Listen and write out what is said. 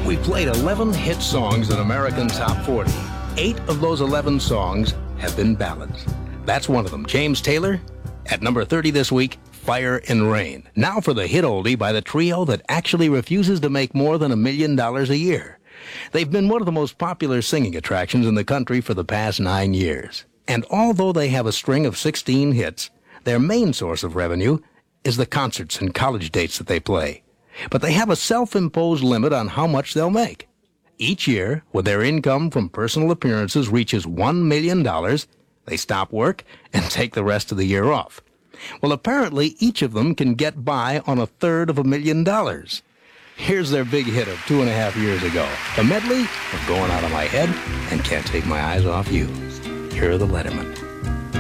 We played 11 hit songs in American Top 40. 8 of those 11 songs have been ballads. That's one of them. James Taylor, at number 30 this week, Fire and Rain. Now for the hit oldie by the trio that actually refuses to make more than $1 million a year. They've been one of the most popular singing attractions in the country for the past 9 years. And although they have a string of 16 hits, their main source of revenue is the concerts and college dates that they play. But they have a self-imposed limit on how much they'll make. Each year, when their income from personal appearances reaches $1 million, they stop work and take the rest of the year off. Well, apparently, each of them can get by on $1/3 Here's their big hit of 2.5 years ago, a medley of Going Out of My Head and Can't Take My Eyes Off You. Here are the Lettermen.